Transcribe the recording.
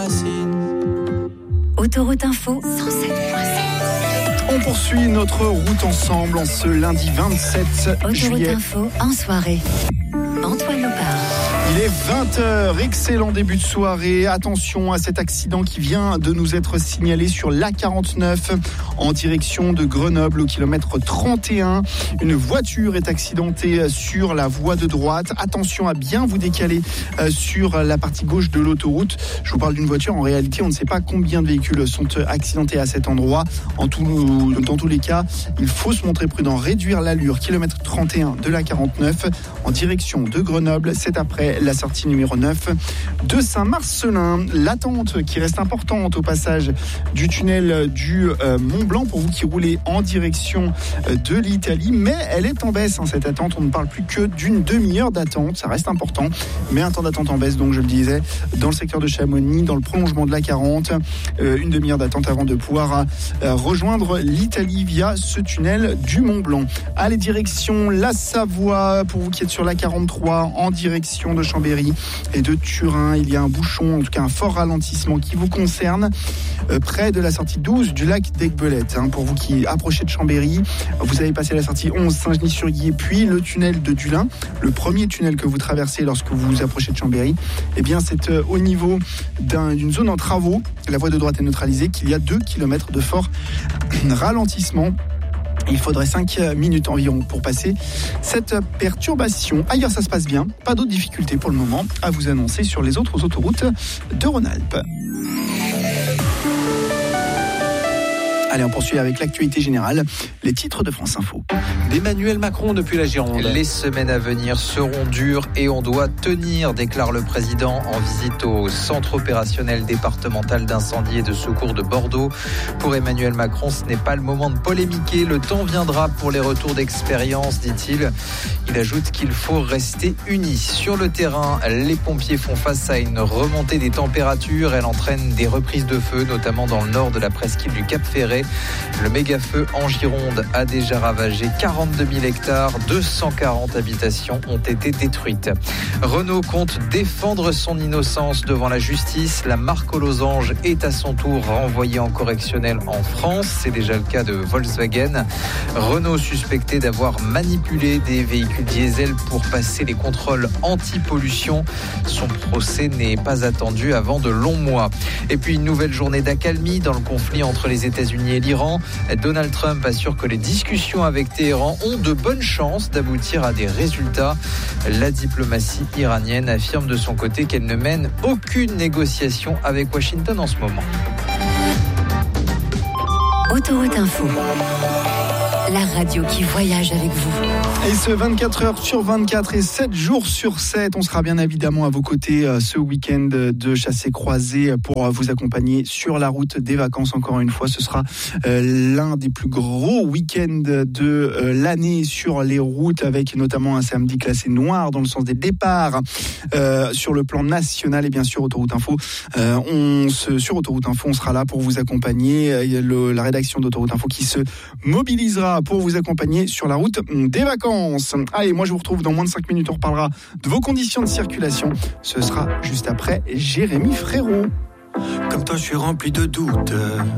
racines. Autoroute Info 107.7. On poursuit notre route ensemble en ce lundi 27 juillet. Autoroute Info en soirée. Antoine Lopard. Il est 20h, excellent début de soirée. Attention à cet accident qui vient de nous être signalé sur l'A49 en direction de Grenoble au kilomètre 31. Une voiture est accidentée sur la voie de droite. Attention à bien vous décaler sur la partie gauche de l'autoroute. Je vous parle d'une voiture, en réalité on ne sait pas combien de véhicules sont accidentés à cet endroit. Dans tous les cas, il faut se montrer prudent, réduire l'allure. Kilomètre 31 de l'A49 en direction de Grenoble, c'est après la sortie numéro 9 de Saint-Marcelin. L'attente qui reste importante au passage du tunnel du Mont-Blanc pour vous qui roulez en direction de l'Italie, mais elle est en baisse, cette attente. On ne parle plus que d'une demi-heure d'attente, ça reste important, mais un temps d'attente en baisse, donc je le disais, dans le secteur de Chamonix, dans le prolongement de l'A40, une demi-heure d'attente avant de pouvoir rejoindre l'Italie via ce tunnel du Mont-Blanc. Allez, direction la Savoie, pour vous qui êtes sur l'A43 en direction de Chambéry et de Turin. Il y a un bouchon, en tout cas un fort ralentissement qui vous concerne près de la sortie 12 du lac d'Aiguebelette. Pour vous qui approchez de Chambéry, vous avez passé la sortie 11 Saint-Genis-sur-Guiers, puis le tunnel de Dulin, le premier tunnel que vous traversez lorsque vous approchez de Chambéry. Eh bien, c'est au niveau d'une zone en travaux, la voie de droite est neutralisée, qu'il y a 2 km de fort ralentissement. Il faudrait 5 minutes environ pour passer cette perturbation. Ailleurs, ça se passe bien. Pas d'autres difficultés pour le moment à vous annoncer sur les autres autoroutes de Rhône-Alpes. Allez, on poursuit avec l'actualité générale, les titres de France Info. D'Emmanuel Macron depuis la Gironde. Les semaines à venir seront dures et on doit tenir, déclare le président en visite au centre opérationnel départemental d'incendie et de secours de Bordeaux. Pour Emmanuel Macron, ce n'est pas le moment de polémiquer. Le temps viendra pour les retours d'expérience, dit-il. Il ajoute qu'il faut rester unis. Sur le terrain, les pompiers font face à une remontée des températures. Elle entraîne des reprises de feu, notamment dans le nord de la presqu'île du Cap-Ferret. Le méga-feu en Gironde a déjà ravagé 42 000 hectares. 240 habitations ont été détruites. Renault compte défendre son innocence devant la justice. La marque aux losanges est à son tour renvoyée en correctionnel en France. C'est déjà le cas de Volkswagen. Renault suspecté d'avoir manipulé des véhicules diesel pour passer les contrôles anti-pollution. Son procès n'est pas attendu avant de longs mois. Et puis une nouvelle journée d'accalmie dans le conflit entre les États-Unis et l'Iran. Donald Trump assure que les discussions avec Téhéran ont de bonnes chances d'aboutir à des résultats. La diplomatie iranienne affirme de son côté qu'elle ne mène aucune négociation avec Washington en ce moment. Autoroute Info. La radio qui voyage avec vous. Et ce 24 heures sur 24 et 7 jours sur 7, on sera bien évidemment à vos côtés ce week-end de chassé-croisé pour vous accompagner sur la route des vacances. Encore une fois, ce sera l'un des plus gros week-ends de l'année sur les routes, avec notamment un samedi classé noir dans le sens des départs sur le plan national. Et bien sûr, Autoroute Info, sur Autoroute Info, on sera là pour vous accompagner. La rédaction d'Autoroute Info qui se mobilisera pour vous accompagner sur la route des vacances. Allez, moi je vous retrouve dans moins de 5 minutes. On reparlera de vos conditions de circulation. Ce sera juste après Jérémy Frérot. Comme toi, je suis rempli de doutes.